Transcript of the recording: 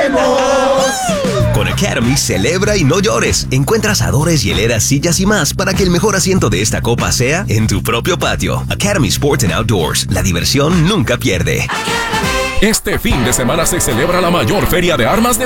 Con Academy, celebra y no llores. Encuentra asadores, hieleras, sillas y más para que el mejor asiento de esta copa sea en tu propio patio. Academy Sports and Outdoors. La diversión nunca pierde. Este fin de semana se celebra la mayor feria de armas de